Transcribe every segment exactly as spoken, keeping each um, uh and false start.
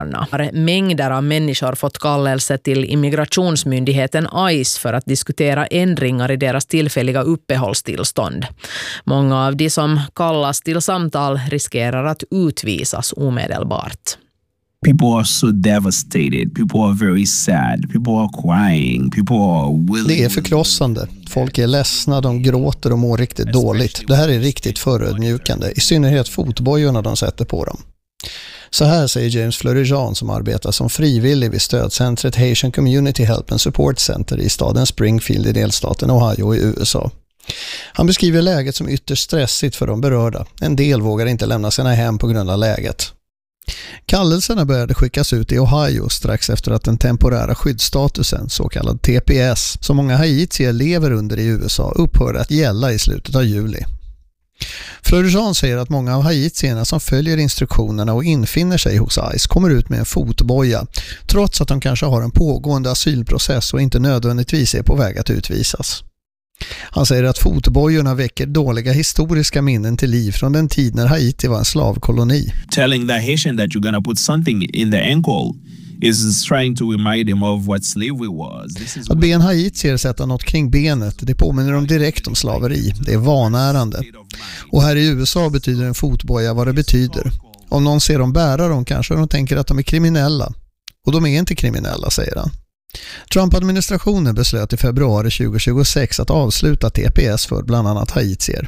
Mängder av människor fått kallelse till immigrationsmyndigheten ICE för att diskutera ändringar i deras tillfälliga uppehållstillstånd. Många av de som kallas till samtal riskerar att utvisas omedelbart. People are so devastated. People are very sad. People are crying. People are willing. Det är förkrossande. Folk är ledsna, de gråter och mår riktigt dåligt. Det här är riktigt förödmjukande, i synnerhet fotbojorna de sätter på dem. Så här säger James Fleury-Jean som arbetar som frivillig vid stödcentret Haitian Community Help and Support Center i staden Springfield i delstaten Ohio i U S A. Han beskriver läget som ytterst stressigt för de berörda. En del vågar inte lämna sina hem på grund av läget. Kallelserna började skickas ut i Ohio strax efter att den temporära skyddsstatusen, så kallad T P S, som många haitier lever under i U S A, upphörde att gälla i slutet av juli. Fleury-Jean säger att många av haitierna som följer instruktionerna och infinner sig hos ICE kommer ut med en fotboja, trots att de kanske har en pågående asylprocess och inte nödvändigtvis är på väg att utvisas. Han säger att fotbojorna väcker dåliga historiska minnen till liv från den tid när Haiti var en slavkoloni. Telling the Haitian that you're going to put something in the ankle is trying to remind him of what slavery was. This is att be en haitier sätta något kring benet, det påminner dem direkt om slaveri. Det är vanärande. Och här i U S A betyder en fotboja vad det betyder. Om någon ser dem bära dem kanske de tänker att de är kriminella. Och de är inte kriminella, säger han. Trump-administrationen beslöt i februari tjugohundratjugosex att avsluta T P S för bland annat haitier.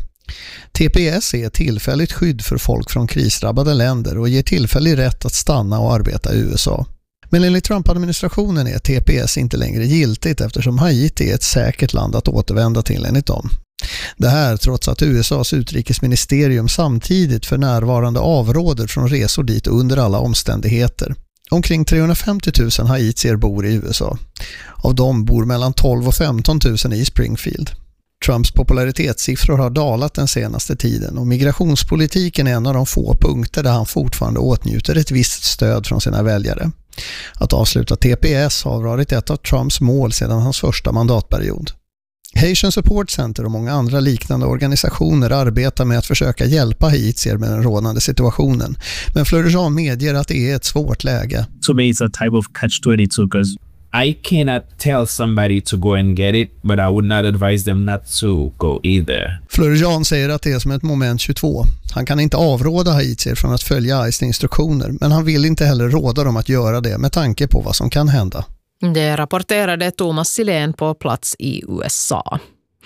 T P S är ett tillfälligt skydd för folk från krisdrabbade länder och ger tillfällig rätt att stanna och arbeta i U S A. Men enligt Trump-administrationen är T P S inte längre giltigt eftersom Haiti är ett säkert land att återvända till enligt dem. Det här trots att U S As utrikesministerium samtidigt för närvarande avråder från resor dit under alla omständigheter. Omkring trehundrafemtio tusen haitier bor i U S A. Av dem bor mellan tolv och femton tusen i Springfield. Trumps popularitetssiffror har dalat den senaste tiden och migrationspolitiken är en av de få punkter där han fortfarande åtnjuter ett visst stöd från sina väljare. Att avsluta T P S har varit ett av Trumps mål sedan hans första mandatperiod. Haitian Support Center och många andra liknande organisationer arbetar med att försöka hjälpa haitier med den rådande situationen. Men Fleury-Jean medger att det är ett svårt läge. to me it's a type of catch twenty-two because I cannot tell somebody to go and get it, but I would not advise them not to go either. Fleury-Jean säger att det är som ett moment tjugotvå. Han kan inte avråda haitier från att följa ICE:s instruktioner, men han vill inte heller råda dem att göra det med tanke på vad som kan hända. Det rapporterade Thomas Silén på plats i U S A.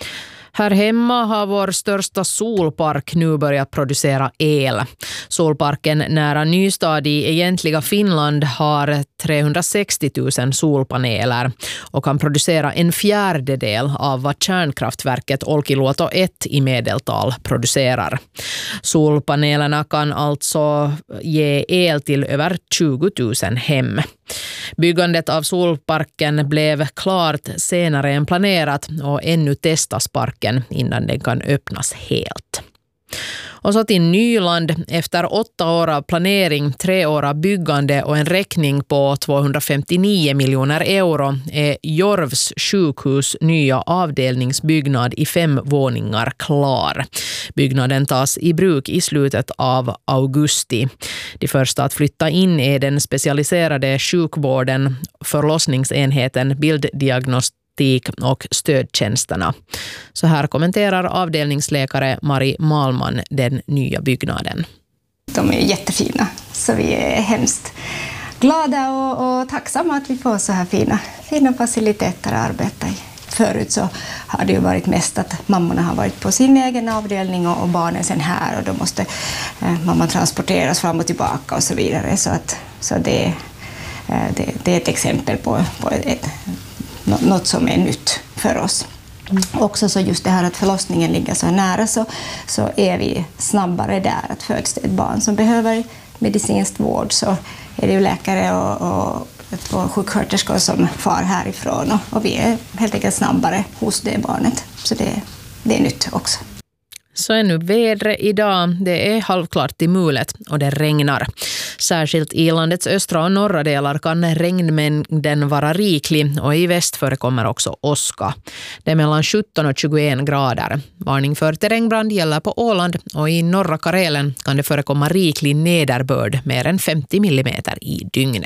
Här hemma har vår största solpark nu börjat producera el. Solparken nära Nystad i egentliga Finland har trehundrasextio tusen solpaneler och kan producera en fjärdedel av vad kärnkraftverket Olkiluoto ett i medeltal producerar. Solpanelerna kan alltså ge el till över tjugo tusen hem. Byggandet av solparken blev klart senare än planerat och ännu testas parken innan den kan öppnas helt. Och så till Nyland. Efter åtta år av planering, tre år av byggande och en räkning på tvåhundrafemtionio miljoner euro är Jorvs sjukhus nya avdelningsbyggnad i fem våningar klar. Byggnaden tas i bruk i slutet av augusti. De första att flytta in är den specialiserade sjukvården, förlossningsenheten, bilddiagnostik och stödtjänsterna. Så här kommenterar avdelningsläkare Marie Malman den nya byggnaden. De är jättefina, så vi är hemskt glada och, och tacksamma att vi får så här fina, fina faciliteter att arbeta i. Förut så har det ju varit mest att mammorna har varit på sin egen avdelning och, och barnen sen här och då måste eh, mamman transporteras fram och tillbaka och så vidare. Så, att, så det, eh, det, det är ett exempel på, på ett något som är nytt för oss. Mm. Också så just det här att förlossningen ligger så nära så, så är vi snabbare där. Att föds det ett barn som behöver medicinsk vård så är det ju läkare och, och två sjuksköterskor som far härifrån och, och vi är helt enkelt snabbare hos det barnet. Så det, det är nytt också. Så är nu vädret idag. Det är halvklart till mulet och det regnar. Särskilt i landets östra och norra delar kan regnmängden vara riklig och i väst förekommer också åska. Det är mellan sjutton och tjugoen grader. Varning för terrängbrand gäller på Åland och i norra Karelen kan det förekomma riklig nederbörd mer än femtio millimeter i dygnet.